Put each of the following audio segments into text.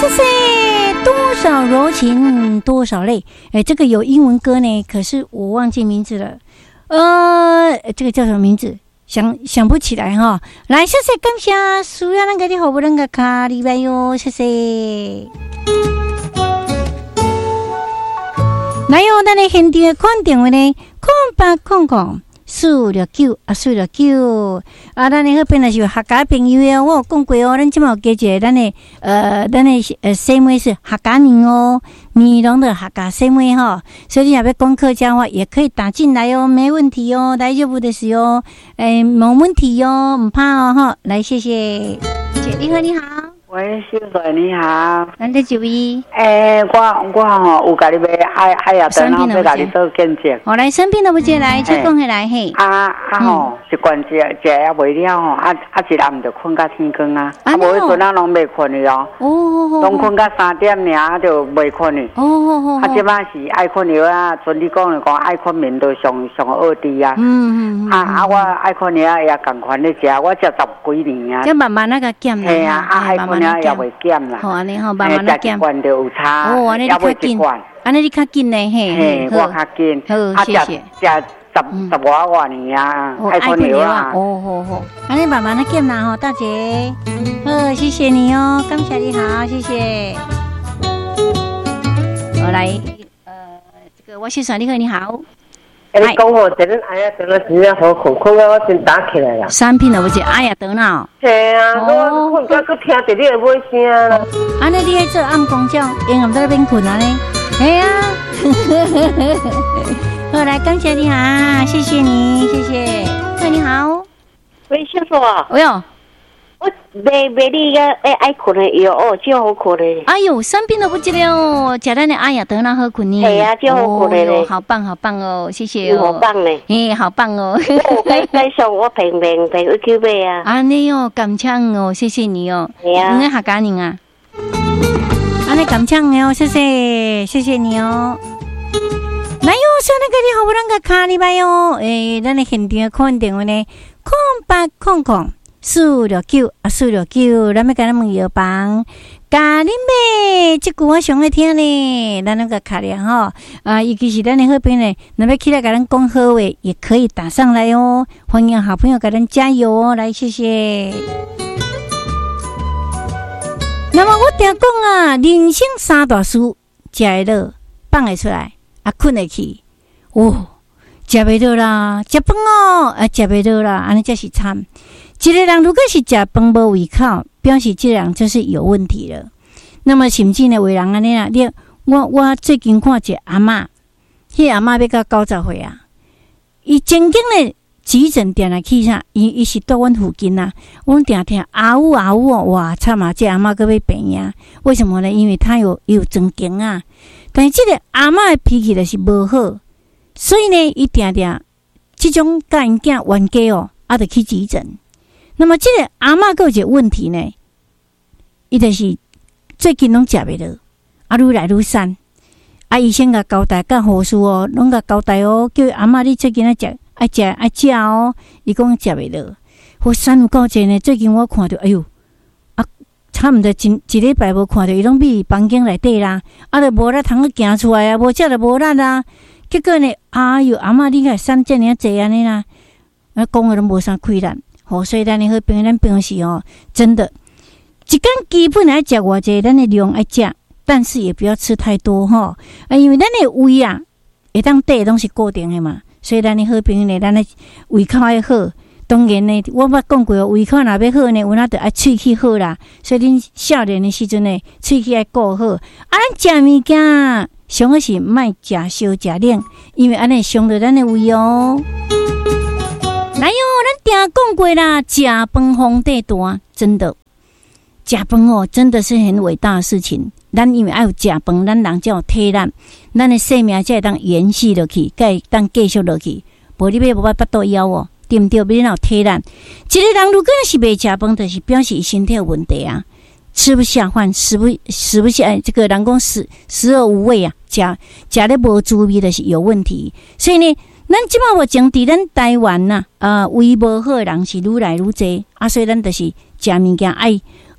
谢谢。多少柔情多少泪，这个有英文歌呢，可是我忘记名字了。这个叫什么名字？想不起来哈。来，谢谢感谢，需要那个的好不那个卡礼拜哟，谢谢。来哟，咱的现场看电话呢，0800-469-469。咱的那边是客家朋友哦，我有讲过哦，咱今有加一个咱的声妹是客家人哦，闽南的客家声妹哈，所以你要讲客家话也可以打进来哦，没问题哦，大丈夫ですよ，没问题哦，唔怕哦哈。来，谢谢，姐你好，你好。 喂，小帅你好。 咱这几位？ 我吼有甲你买爱呀等后要甲你做见证。 哦，来生病了不接来，就讲起来嘿。 吼，一罐食也袂了吼，一暗就困到天光啊，无迄阵啊拢袂困去哦。哦。拢困到3点尔就袂困去。哦。即摆是爱困药啊，像你讲爱困眠都上恶滴啊。我爱困药也共款咧食，我食10几年啊。 即慢慢那个减啦。 系啊，爱困药也袂减啦。 好，安尼好，慢慢那减。 食一罐就有差。 哦，安尼你较紧。安尼你较紧呢，嘿。 我较紧。 好，谢谢。 食10多年啊，爱困药啊。 好，安尼慢慢的减啦，吼，大姐。谢谢你哦，感谢你好，谢谢。我来，这个我先生你好，你好。 你讲我这人哎呀，等了真正好困啊，我真打起来啦。 产品了，我是哎呀，等了。 是啊，我困到去听着你的尾声啦。 安尼你喺做暗公教，因暗在那边困啊呢？哎呀，好来，感谢你哈，谢谢你，谢谢。你好， 喂，小叔啊。 喂哟。 我买你个爱困的药哦，真好困的。 哎呦，生病都不记得哦，吃咱的哎呀，得那好困呢。 系啊，真好困的。 好棒，好棒哦，谢谢哦。 好棒嘞。 好棒哦。 该送我平去买啊。 安尼哦，感谢哦，谢谢你哦。 系啊。 你客家人啊？安尼感谢哦，谢谢你哦。来哟，上那个你好不那个卡里拜哟，咱的现场看电话呢，0800-469-469，咱要甲咱问药房，咖喱妹，这句我上爱听呢，咱那个卡里哈，尤其是咱的好朋友呢，那要起来甲咱讲好话，也可以打上来哦，欢迎好朋友甲咱加油哦，来谢谢。那么我定讲啊，人生三大事，食会落，放会出来，困会去，食袂落啦，食饭哦，食袂落啦，安尼才是惨。一个人如果是食饭无胃口，表示这个人就是有问题了。那么甚至呢，有人安尼啦，我最近看一个阿嬷，迄阿嬷要到90岁啊，伊正经的急诊点来去啥？伊是住阮附近啊，我定听啊呜哦，哇惨啊！这阿嬷搁要病呀？为什么呢？因为她有神经啊，但是这个阿嬷的脾气就是无好。所以呢，伊定这种甲因囝冤家哦，就去急诊。那么这个阿嬷还有一个问题呢，伊就是最近拢食袂落，愈来愈瘦。医生甲交代，甲护士哦，拢甲交代哦，叫阿嬷你最近爱食哦。伊讲食袂落，我瘦有够济呢。最近我看到，哎呦，差毋多一礼拜无看到伊拢伫房间内底啦，就无力通去行出来啊，无食就无力啊。结果呢，哎呦，阿嬷你个瘦这尔济安尼啦，讲的拢无啥亏难。所以咱的好朋友，咱平时哦，真的一天基本来食偌济，咱的量爱食，但是也不要吃太多哈。因为咱的胃啊，会当底拢是固定的嘛，所以咱的好朋友呢，咱的胃口要好。当然呢，我捌讲过，胃口若要好呢，有哪得爱喙齿好啦。所以恁少年的时阵呢，喙齿爱顾好。咱食物件，上好是莫食烧食冷，因为安尼伤到咱的胃哦。来哟，咱定讲过啦，食饭皇帝大，真的，食饭哦，真的是很伟大的事情。咱因为爱有食饭，咱人才有体力，咱的生命才会当延续落去，才会当继续落去。无你要无法度枵哦，对不对？要有体力。一个人如果是袂食饭，就是表示身体有问题啊，吃不下饭，食不下，这个人讲食而无味啊，食咧无滋味，就是有问题。所以呢。咱即摆目前伫咱台湾呐，胃无好的人是愈来愈侪，所以咱就是食物件爱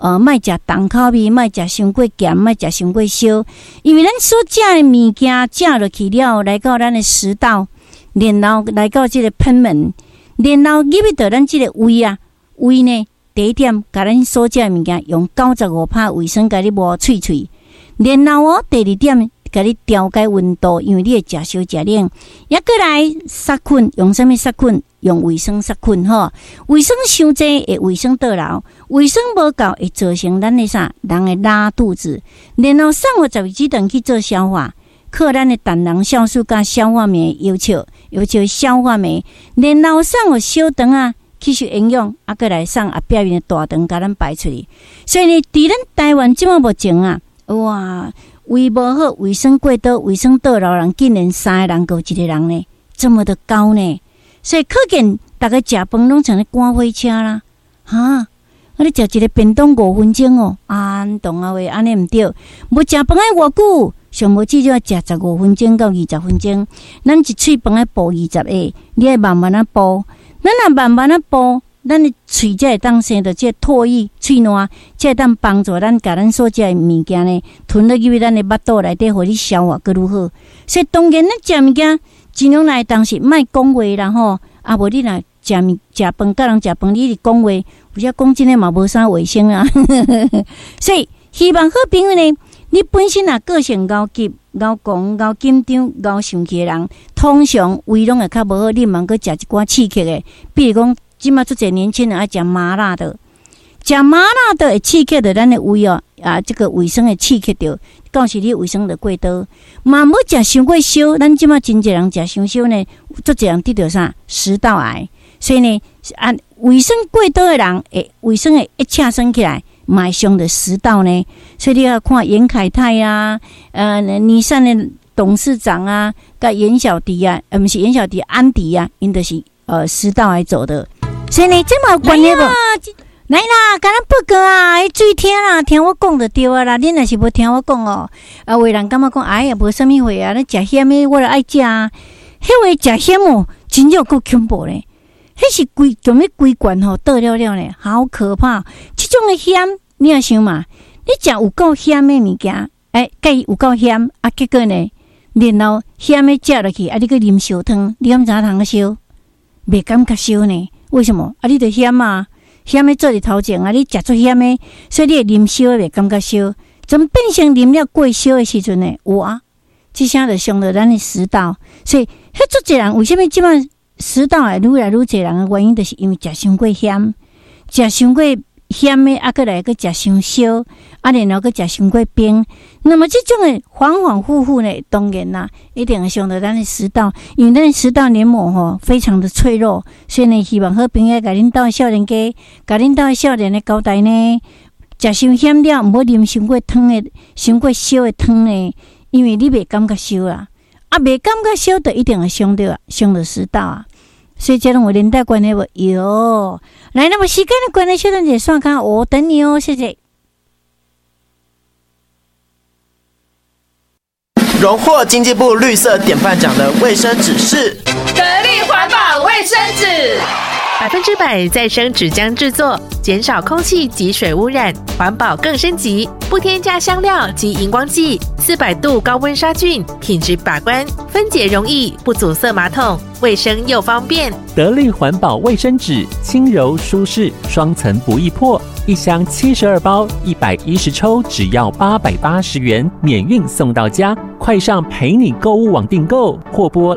莫食重口味，莫食伤过咸，莫食伤过烧，因为咱所食的物件食落去了，来到咱的食道，然后来到这个喷门，然后入去到咱这个胃啊，胃呢第一点，甲咱所食的物件用95%卫生甲你磨脆脆，然后第二点，甲你调节温度，因为你会食烧食冷，也过来杀菌，用什么杀菌？用卫生杀菌吼，卫生伤济会卫生倒流，卫生无够会造成咱的啥人会拉肚子，然后送互十二指肠去做消化，靠咱的胆囊酵素甲消化酶要求消化酶，然后送互小肠啊吸收营养，啊过来送后壁面的大肠甲咱排出去。所以呢，伫咱台湾即马目前啊，哇，胃无好，卫生过倒，卫生倒流人竟然3个人够1个人呢，这么的高呢？所以可见，大家食饭拢像咧赶火车啦，哈！我咧食一个便当5分钟哦，动啊话安尼毋对，无食饭爱偌久，上无至少要食15分钟到20分钟。咱一喙饭爱补20下，你爱慢慢啊补。咱若慢慢啊补，咱的喙才会当生到这唾液、喙烂，才会当帮助咱甲咱所食的物件呢吞落去咱的腹肚内底，互你消化更愈好。所以当然，咱食物件。尽量来当时莫讲话啦吼，啊无你若食饭，甲人食饭，你是讲话，有些讲真诶嘛无啥卫生啊。所以希望好朋友呢，你本身啊个性高急、高讲、高紧张、高生气诶人，通常胃拢会较无好。你茫个食一寡刺激诶，比如讲，即马做者年轻人爱食麻辣的，食麻辣的会刺激着咱诶胃哦，这个卫生会刺激着。到时你卫生就过倒，嘛要食伤过烧，咱即马真侪人食伤烧呢，做这样得到啥食道癌。所以呢，卫生过倒的人，卫生会一恰升起来，嘛会伤着食道呢。所以你要看严凯泰啊，尼桑的董事长啊，甲严小迪啊，不是严小迪，安迪啊，因都是食道癌走的。所以呢，这嘛有关系无？来啦，甲咱报告啊！注意听啦，听我讲就对啊啦。恁若是无听我讲哦，有人感觉讲，哎呀，无啥物货啊，咱食咸的我就爱食啊。迄话食咸哦，真正够恐怖咧。迄是做咩规罐吼倒了了咧，好可怕。这种的咸，你也想嘛？你食有够咸的物件，甲伊有够咸啊，结果呢，然后咸的食落去，你去啉烧汤，你敢知影通烧？袂感觉烧呢？为什么？你着咸嘛？咸的做伫头前啊，你食出咸的，所以你会啉烧的袂感觉烧，怎么变成啉了过烧的时阵呢？哇，这下就伤到咱的食道。所以，迄做一人为什么即摆食道会愈来愈侪人的原因，就是因为食伤过咸，食伤过咸的，过来个食伤烧，然后个食伤过冰。那么这种的反反复复呢，当然啦，一定会伤到咱的食道，因为咱的食道黏膜非常的脆弱，所以呢，希望好朋友甲恁兜的少年家，甲恁兜的少年的交代呢，食伤咸了，唔好啉伤过汤的、伤过烧的汤呢，因为你袂感觉烧啦，袂感觉烧就一定会伤到食道啊。所以这种有连带关系无？有。来，那么时间的关系，小等姐算看，我等你哦，谢谢。 荣获经济部绿色典范奖的卫生纸是得力环保卫生纸 ，100%再生纸浆制作，减少空气及水污染，环保更升级，不添加香料及荧光剂，400度高温杀菌，品质把关，分解容易，不阻塞马桶，卫生又方便。 得力环保卫生纸，轻柔舒适，双层不易破，一箱72包，110抽，只要880元，免运送到家。快上陪你购物网订购，或拨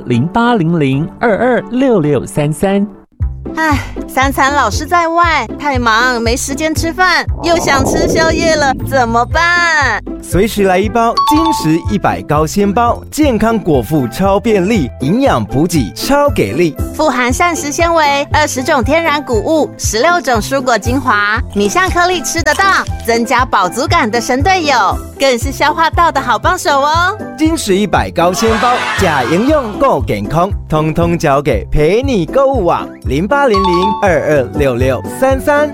0800226633。 唉，三餐老是在外，太忙没时间吃饭，又想吃宵夜了，怎么办？ 随时来一包金石100高纤包，健康果腹超便利，营养补给超给力， 富含膳食纤维，20种天然谷物，16种蔬果精华，米香颗粒吃得到，增加饱足感的神队友，更是消化道的好帮手哦。 金石100高纤包，假营养够健康，通通交给陪你购物网0800226633。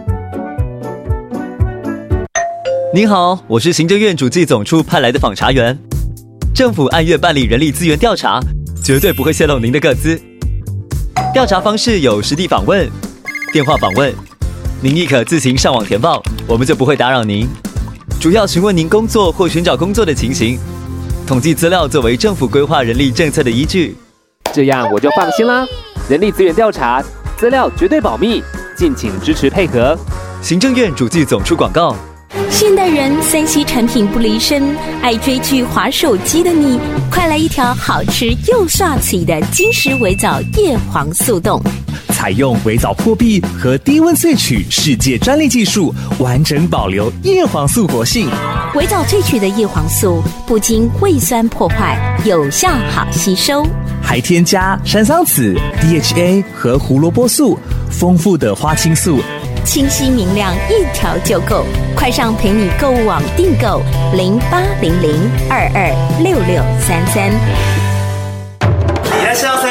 您好，我是行政院主计总处派来的访查员。政府按月办理人力资源调查，绝对不会泄露您的个资。调查方式有实地访问、电话访问、 您亦可自行上网填报，我们就不会打扰您。主要询问您工作或寻找工作的情形，统计资料作为政府规划人力政策的依据。 这样我就放心啦。人力资源调查，资料绝对保密，敬请支持配合。 行政院主计总处广告。 现代人3C 产品不离身，爱追剧、滑手机的你，快来一条好吃又帅气的金石微藻叶黄素冻。 采用微藻破壁和低温萃取世界专利技术，完整保留叶黄素活性。 微藻萃取的叶黄素不经胃酸破坏，有效好吸收， 还添加山桑子、DHA 和胡萝卜素，丰富的花青素， 清晰明亮，一条就够。快上陪你购物网订购0800226633。 いらっしゃいませ。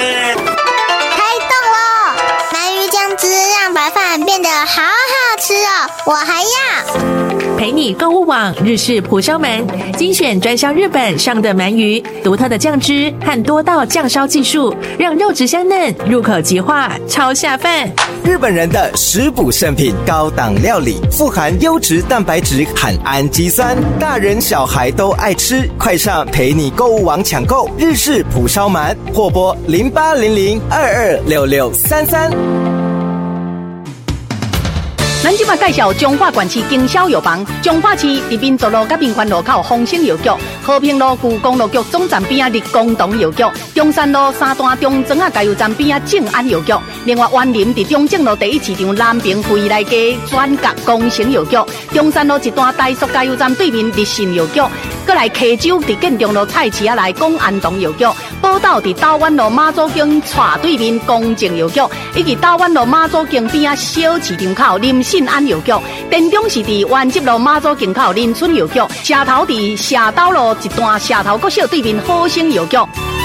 让白饭变得好好吃哦，我还要。 陪你购物网日式蒲烧鳗，精选专销日本上的鳗鱼，独特的酱汁和多道酱烧技术，让肉质香嫩，入口即化，超下饭。 日本人的食补圣品，高档料理，富含优质蛋白质和氨基酸，大人小孩都爱吃。快上陪你购物网抢购日式蒲烧鳗，或拨0800226633。 咱即马介绍中华县市经销药房，中华市伫民族路甲民权路口丰兴药局，和平路旧公路局总站边啊立功堂药局，中山路三段中庄啊加油站边啊正安药局，另外园林伫中正路第1市场南平惠来街转角工程药局，中山路一段大速加油站对面日新药局，过来溪州伫建中路菜市啊内公安堂药局，宝岛伫台湾路马祖径斜对面公正药局，以及台湾路马祖径边啊小市场口林信安药局，田中是伫原集路马祖径口林村药局，社头伫社斗路一段社头国小对面好生药局。